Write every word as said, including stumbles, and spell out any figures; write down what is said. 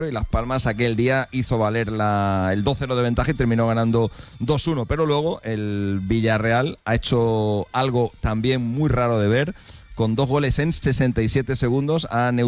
y Las Palmas aquel día hizo valer la, el dos cero de ventaja y terminó ganando dos uno, pero luego el Villarreal ha hecho algo también muy raro de ver, con dos goles en sesenta y siete segundos, ha